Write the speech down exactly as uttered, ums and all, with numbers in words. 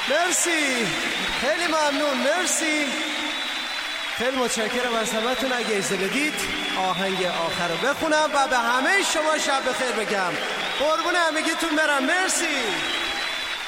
مرسی، خیلی ممنون، مرسی، خیلی متشکرم از همتون. اگه اجازه بدید آهنگ آخر رو بخونم و به همه شما شب بخیر بگم. قربون همگیتون برم. مرسی.